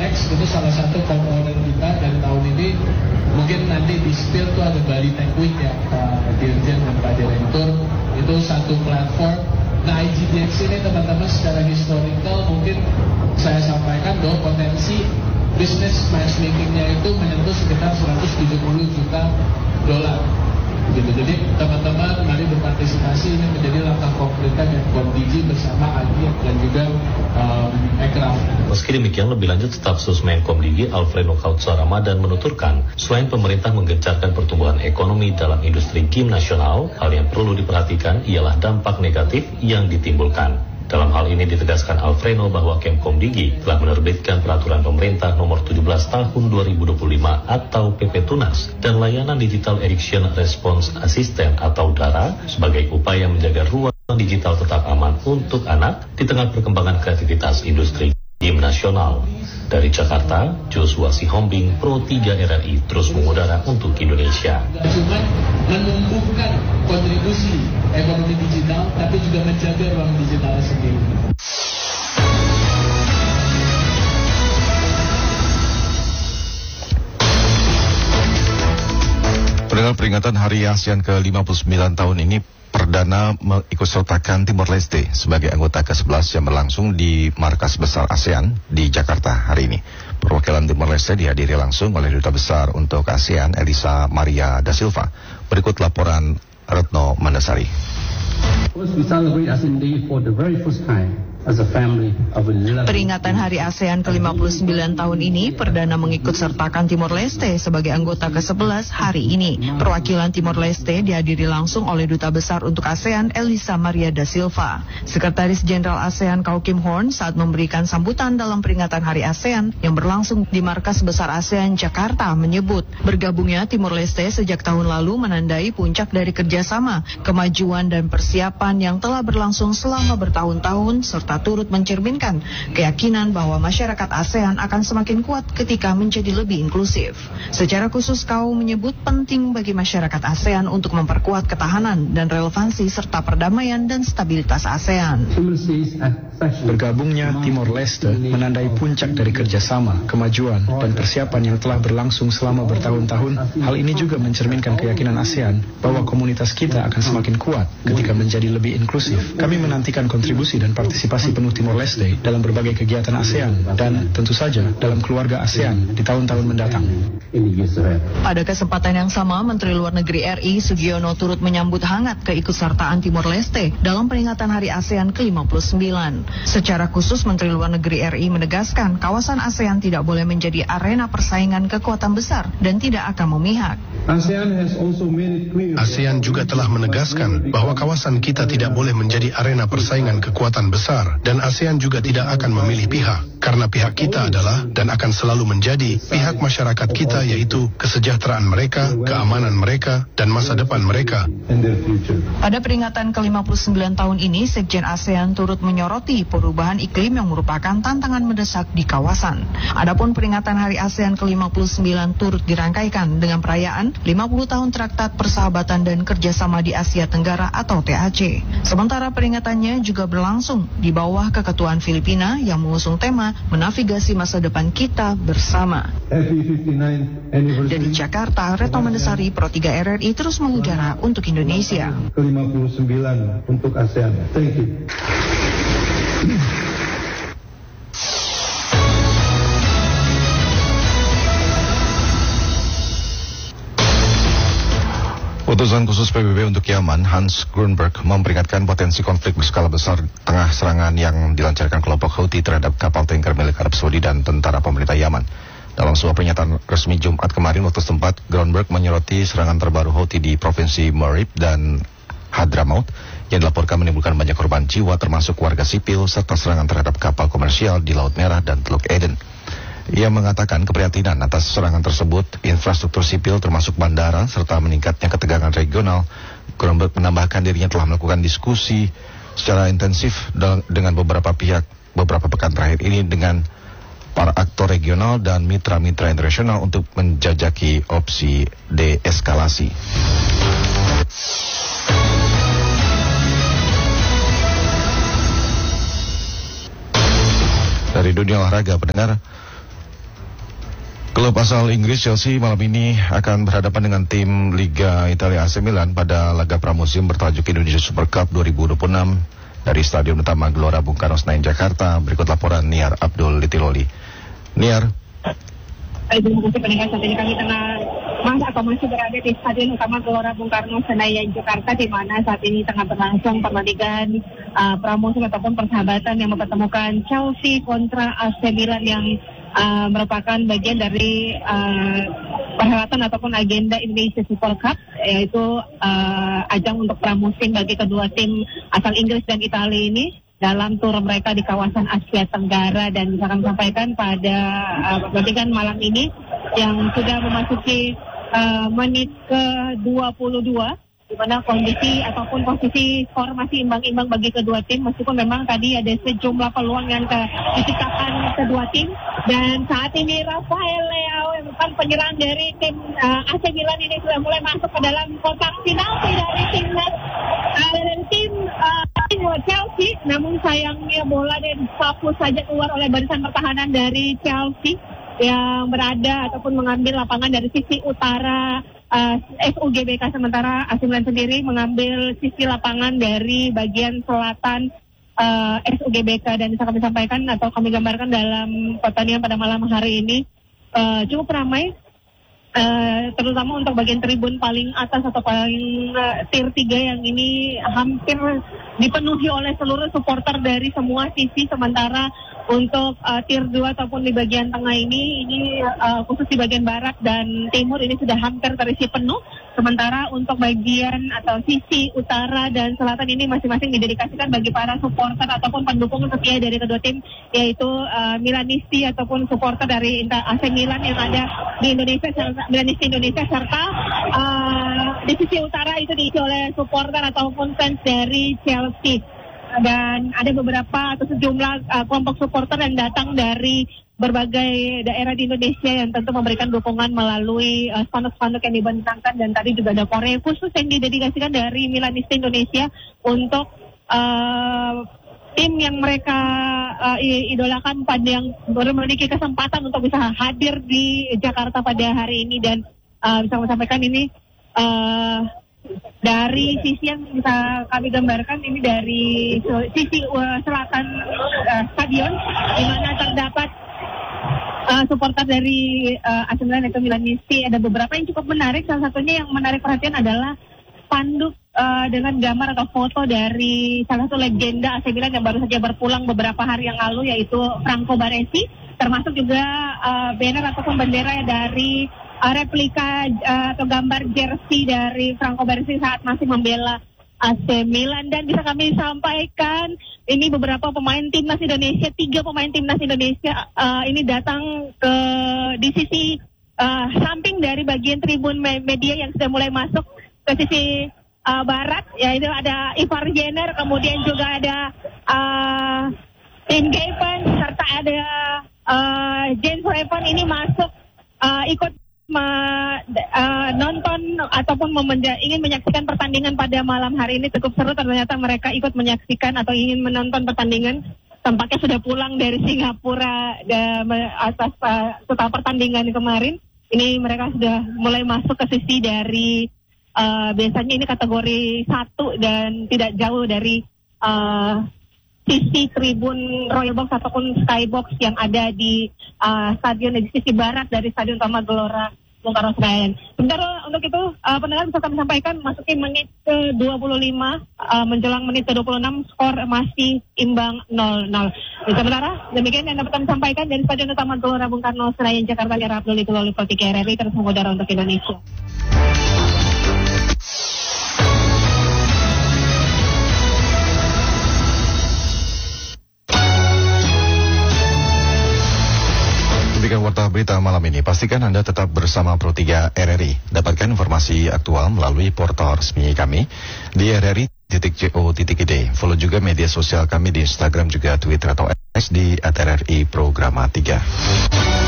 next itu salah satu komponen kita dari tahun ini. Mungkin nanti di spill tuh ada Bali Tech Week ya, Pak Dirjen dan Pak Direktur. Itu satu platform. Nah, IGDX ini teman-teman secara historical mungkin saya sampaikan bahwa potensi business matchmakingnya itu menyentuh sekitar 170 juta dolar. Gitu. Jadi teman-teman mari berpartisipasi, ini menjadi langkah konkretnya dengan Komdigi bersama AGI dan juga Ekraf. Meski demikian, lebih lanjut staf sus Menkomdigi Alfredo Kautsar Ramadan menuturkan, selain pemerintah menggencarkan pertumbuhan ekonomi dalam industri game nasional, hal yang perlu diperhatikan ialah dampak negatif yang ditimbulkan. Dalam hal ini ditegaskan Alfredo bahwa Kemkomdigi telah menerbitkan peraturan pemerintah nomor 17 tahun 2025 atau PP Tunas dan layanan Digital Addiction Response Assistant atau DARA sebagai upaya menjaga ruang digital tetap aman untuk anak di tengah perkembangan kreativitas industri game nasional. Dari Jakarta, Joshua Sihombing, Pro 3 RRI terus mengudara untuk Indonesia. Cuma menumbuhkan kontribusi ekonomi digital, tapi juga menjaga ruang digital sendiri. Pendengar, peringatan Hari ASEAN ke-59 tahun ini perdana mengikutsertakan Timor Leste sebagai anggota ke-11 yang berlangsung di Markas Besar ASEAN di Jakarta hari ini. Perwakilan Timor Leste dihadiri langsung oleh Duta Besar untuk ASEAN Elisa Maria da Silva. Berikut laporan Retno Mandasari. Peringatan Hari ASEAN ke-59 tahun ini perdana mengikut sertakan Timor Leste sebagai anggota ke-11 hari ini. Perwakilan Timor Leste dihadiri langsung oleh Duta Besar untuk ASEAN Elisa Maria da Silva. Sekretaris Jenderal ASEAN Kau Kim Horn saat memberikan sambutan dalam peringatan Hari ASEAN yang berlangsung di Markas Besar ASEAN Jakarta menyebut, bergabungnya Timor Leste sejak tahun lalu menandai puncak dari kerjasama, kemajuan dan persiapan yang telah berlangsung selama bertahun-tahun serta turut mencerminkan keyakinan bahwa masyarakat ASEAN akan semakin kuat ketika menjadi lebih inklusif. Secara khusus Kau menyebut penting bagi masyarakat ASEAN untuk memperkuat ketahanan dan relevansi serta perdamaian dan stabilitas ASEAN. Bergabungnya Timor Leste menandai puncak dari kerjasama, kemajuan dan persiapan yang telah berlangsung selama bertahun-tahun. Hal ini juga mencerminkan keyakinan ASEAN bahwa komunitas kita akan semakin kuat ketika menjadi lebih inklusif. Kami menantikan kontribusi dan partisipasi penuh Timor Leste dalam berbagai kegiatan ASEAN dan tentu saja dalam keluarga ASEAN di tahun-tahun mendatang. Pada kesempatan yang sama, Menteri Luar Negeri RI Sugiono turut menyambut hangat keikutsertaan Timor Leste dalam peringatan Hari ASEAN ke-59. Secara khusus, Menteri Luar Negeri RI menegaskan kawasan ASEAN tidak boleh menjadi arena persaingan kekuatan besar dan tidak akan memihak. ASEAN juga telah menegaskan bahwa kawasan kita tidak boleh menjadi arena persaingan kekuatan besar dan ASEAN juga tidak akan memilih pihak karena pihak kita adalah dan akan selalu menjadi pihak masyarakat kita, yaitu kesejahteraan mereka, keamanan mereka, dan masa depan mereka. Pada peringatan ke-59 tahun ini, Sekjen ASEAN turut menyoroti perubahan iklim yang merupakan tantangan mendesak di kawasan. Adapun peringatan Hari ASEAN ke-59 turut dirangkaikan dengan perayaan 50 tahun Traktat Persahabatan dan Kerjasama di Asia Tenggara atau TAC. Sementara peringatannya juga berlangsung di bawah keketuaan Filipina yang mengusung tema menavigasi masa depan kita bersama. Dari Jakarta, Retno Mandasari, Pro 3 RRI terus mengudara untuk Indonesia. Ke-59 untuk ASEAN. Thank you. Utusan khusus PBB untuk Yaman, Hans Grunberg, memperingatkan potensi konflik berskala besar tengah serangan yang dilancarkan kelompok Houthi terhadap kapal tanker milik Arab Saudi dan tentara pemerintah Yaman. Dalam sebuah pernyataan resmi Jumat kemarin waktu setempat, Grunberg menyoroti serangan terbaru Houthi di Provinsi Marib dan Hadramaut yang dilaporkan menimbulkan banyak korban jiwa termasuk warga sipil serta serangan terhadap kapal komersial di Laut Merah dan Teluk Eden. Ia mengatakan keprihatinan atas serangan tersebut, infrastruktur sipil termasuk bandara, serta meningkatnya ketegangan regional. Grunberg menambahkan dirinya telah melakukan diskusi secara intensif dengan beberapa pihak beberapa pekan terakhir ini dengan para aktor regional dan mitra-mitra internasional untuk menjajaki opsi deeskalasi. Dari dunia olahraga, pendengar, Klub asal Inggris Chelsea malam ini akan berhadapan dengan tim Liga Italia AC Milan pada laga pramusim bertajuk Indonesia Super Cup 2026 dari Stadion Utama Gelora Bung Karno Senayan Jakarta. Berikut laporan Niar Abdul Litiloli. Niar. Terima kasih pendengar, saat ini kami masih berada di Stadion Utama Gelora Bung Karno Senayan Jakarta, di mana saat ini tengah berlangsung pertandingan pramusim ataupun persahabatan yang mempertemukan Chelsea kontra AC Milan yang merupakan bagian dari perhelatan ataupun agenda Indonesia Super Cup, yaitu ajang untuk pramusim bagi kedua tim asal Inggris dan Italia ini dalam tur mereka di kawasan Asia Tenggara. Dan bisa kami sampaikan pada pertandingan malam ini yang sudah memasuki menit ke-22, di mana kondisi ataupun posisi skor masih imbang-imbang bagi kedua tim, meskipun memang tadi ada sejumlah peluang yang diciptakan kedua tim. Dan saat ini Rafael Leao, yang bukan penyerang dari tim AC Milan ini, sudah mulai masuk ke dalam kotak penalti dari timnas tim Chelsea. Namun sayangnya bola disapu saja keluar oleh barisan pertahanan dari Chelsea yang berada ataupun mengambil lapangan dari sisi utara SUGBK, sementara AC Milan sendiri mengambil sisi lapangan dari bagian selatan SUGBK. Dan bisa kami sampaikan atau kami gambarkan dalam pertandingan pada malam hari ini cukup ramai, terutama untuk bagian tribun paling atas atau paling tier 3 yang ini hampir dipenuhi oleh seluruh supporter dari semua sisi, sementara untuk tier 2 ataupun di bagian tengah ini khusus di bagian barat dan timur ini sudah hampir terisi penuh, sementara untuk bagian atau sisi utara dan selatan ini masing-masing didedikasikan bagi para supporter ataupun pendukung setia dari kedua tim, yaitu Milanisti ataupun supporter dari AC Milan yang ada di Indonesia, Milanisti Indonesia, serta di sisi utara itu diisi oleh supporter ataupun fans dari Chelsea. Dan ada beberapa atau sejumlah kelompok supporter yang datang dari berbagai daerah di Indonesia yang tentu memberikan dukungan melalui spanduk-spanduk yang dibentangkan. Dan tadi juga ada Korea khusus yang didedikasikan dari Milanisti Indonesia untuk tim yang mereka idolakan, pada yang memiliki kesempatan untuk bisa hadir di Jakarta pada hari ini. Dan bisa saya sampaikan ini dari sisi yang bisa kami gambarkan ini dari sisi selatan stadion, di mana terdapat supporter dari AC Milan atau Milanisti. Ada beberapa yang cukup menarik. Salah satunya yang menarik perhatian adalah spanduk dengan gambar atau foto dari salah satu legenda AC Milan yang baru saja berpulang beberapa hari yang lalu, yaitu Franco Baresi, termasuk juga banner ataupun bendera dari replika atau gambar jersey dari Franco Baresi saat masih membela AC Milan. Dan bisa kami sampaikan ini beberapa pemain timnas Indonesia, 3 pemain timnas Indonesia ini datang di sisi samping dari bagian tribun media yang sudah mulai masuk ke sisi barat, yaitu ada Ivar Jenner, kemudian juga ada Tim Gavin, serta ada James Raven ini masuk ikut nonton ataupun ingin menyaksikan pertandingan pada malam hari ini. Cukup seru, ternyata mereka ikut menyaksikan atau ingin menonton pertandingan. Tampaknya sudah pulang dari Singapura atas setelah pertandingan kemarin. Ini mereka sudah mulai masuk ke sisi dari biasanya ini kategori 1 dan tidak jauh dari sisi tribun Royal Box ataupun Skybox yang ada di stadion di sisi barat dari Stadion Utama Gelora Bung Karno Senayan. Sementara untuk itu pendengar bisa kami sampaikan masukin menit ke-25 menjelang menit ke-26 skor masih imbang 0-0. Sementara demikian yang dapat kami sampaikan dari Stadion Utama Gelora Bung Karno Senayan Jakarta. Niar Abdul Litiloli, Pro 3 RRI, terus mengudara untuk Indonesia. Demikian warta berita malam ini. Pastikan Anda tetap bersama Pro 3 RRI. Dapatkan informasi aktual melalui portal resmi kami di rri.co.id. Follow juga media sosial kami di Instagram juga Twitter atau X di @RRI Programa 3.